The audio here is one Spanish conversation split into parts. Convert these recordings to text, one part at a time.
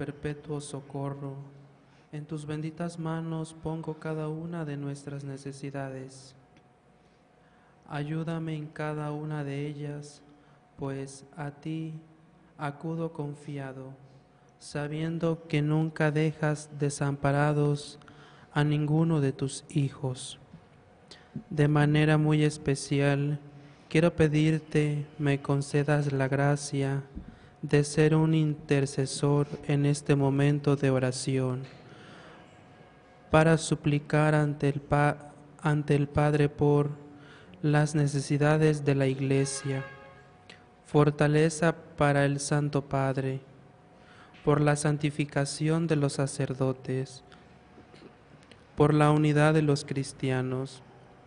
perpetuo socorro, en tus benditas manos pongo cada una de nuestras necesidades. Ayúdame en cada una de ellas, pues a ti acudo confiado, sabiendo que nunca dejas desamparados a ninguno de tus hijos. De manera muy especial, quiero pedirte me concedas la gracia de ser un intercesor en este momento de oración, para suplicar ante el Padre por las necesidades de la Iglesia, fortaleza para el Santo Padre, por la santificación de los sacerdotes, por la unidad de los cristianos,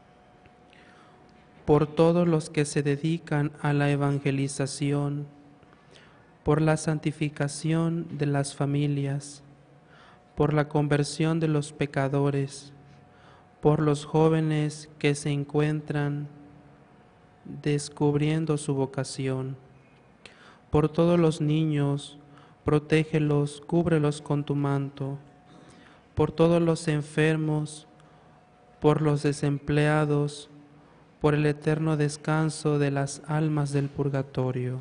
por todos los que se dedican a la evangelización, por la santificación de las familias, por la conversión de los pecadores, por los jóvenes que se encuentran descubriendo su vocación, por todos los niños, protégelos, cúbrelos con tu manto, por todos los enfermos, por los desempleados, por el eterno descanso de las almas del purgatorio.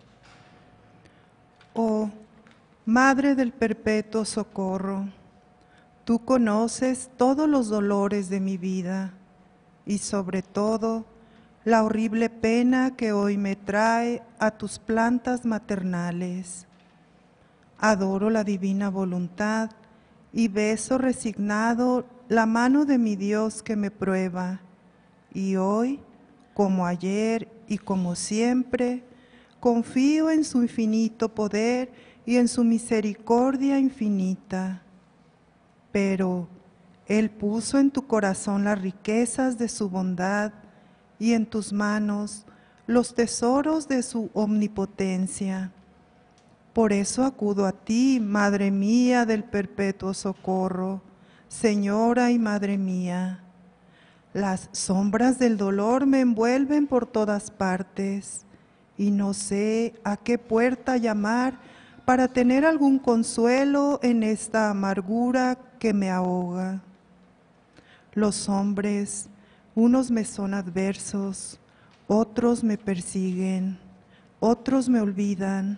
Oh, Madre del perpetuo socorro, tú conoces todos los dolores de mi vida y sobre todo la horrible pena que hoy me trae a tus plantas maternales. Adoro la divina voluntad y beso resignado la mano de mi Dios que me prueba. Y hoy, como ayer y como siempre, confío en su infinito poder y en su misericordia infinita. Pero Él puso en tu corazón las riquezas de su bondad y en tus manos los tesoros de su omnipotencia. Por eso acudo a ti, Madre mía del perpetuo socorro, Señora y Madre mía. Las sombras del dolor me envuelven por todas partes y no sé a qué puerta llamar para tener algún consuelo en esta amargura que me ahoga. Los hombres, unos me son adversos, otros me persiguen, otros me olvidan.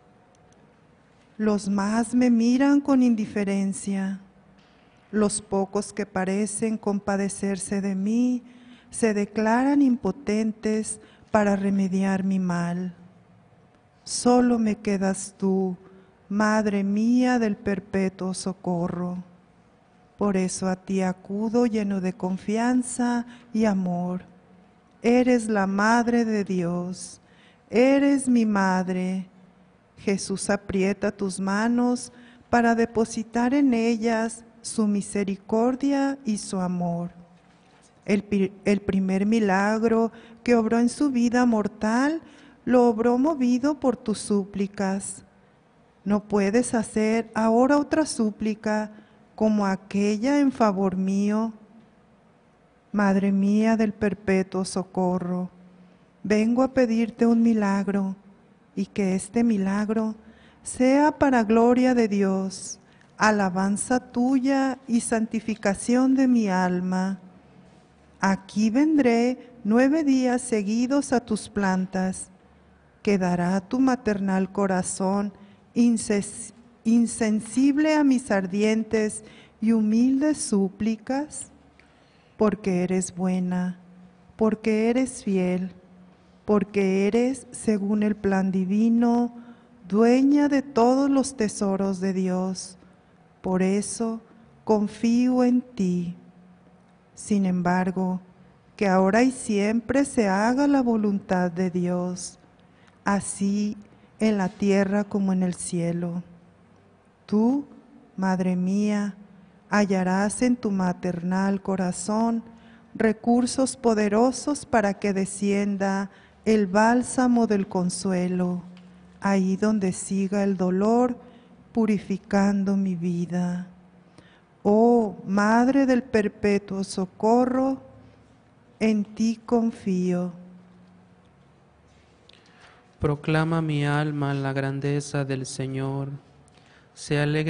Los más me miran con indiferencia. Los pocos que parecen compadecerse de mí se declaran impotentes para remediar mi mal. Solo me quedas tú, Madre mía del perpetuo socorro. Por eso a ti acudo lleno de confianza y amor. Eres la Madre de Dios, eres mi Madre. Jesús aprieta tus manos para depositar en ellas su misericordia y su amor. El primer milagro que obró en su vida mortal, lo obró movido por tus súplicas. No puedes hacer ahora otra súplica como aquella en favor mío. Madre mía del perpetuo socorro, vengo a pedirte un milagro y que este milagro sea para gloria de Dios, alabanza tuya y santificación de mi alma. Aquí vendré 9 días seguidos a tus plantas. ¿Quedará tu maternal corazón insensible a mis ardientes y humildes súplicas? Porque eres buena, porque eres fiel, porque eres, según el plan divino, dueña de todos los tesoros de Dios. Por eso confío en ti. Sin embargo, que ahora y siempre se haga la voluntad de Dios, así en la tierra como en el cielo. Tú, Madre mía, hallarás en tu maternal corazón recursos poderosos para que descienda el bálsamo del consuelo, ahí donde siga el dolor, purificando mi vida. Oh Madre del perpetuo socorro, en ti confío. Proclama mi alma la grandeza del Señor. se alegra